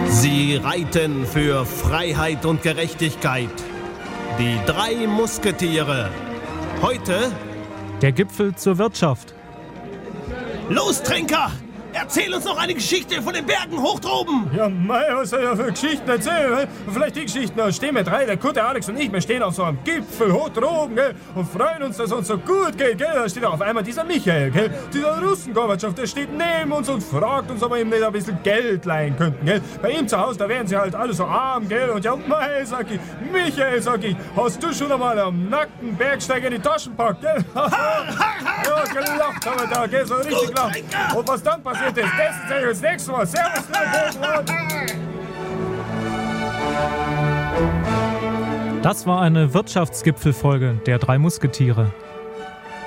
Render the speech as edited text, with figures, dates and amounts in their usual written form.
Sie reiten für Freiheit und Gerechtigkeit. Die 3 Musketiere. Heute der Gipfel zur Wirtschaft. Los, Trinker! Erzähl uns noch eine Geschichte von den Bergen hoch droben! Ja, mei, was soll ich für Geschichten erzählen? Vielleicht die Geschichten, da stehen wir 3, der Kutte, Alex und ich, wir stehen auf so einem Gipfel hoch droben, gell, und freuen uns, dass es uns so gut geht, gell. Da steht auch auf einmal dieser Michael, gell, dieser Russen-Gorbatschow, der steht neben uns und fragt uns, ob wir ihm nicht ein bisschen Geld leihen könnten, gell. Bei ihm zu Hause, da wären sie halt alle so arm, gell, und ja, mei, sag ich, Michael, sag ich, hast du schon einmal am nackten Bergsteiger in die Taschen packt, gell? Ja, gelacht haben wir da, gell, so richtig gelacht. Und was dann passiert ist, das sehe ich uns nächstes Mal. Servus, Das war eine Wirtschaftsgipfelfolge der 3 Musketiere.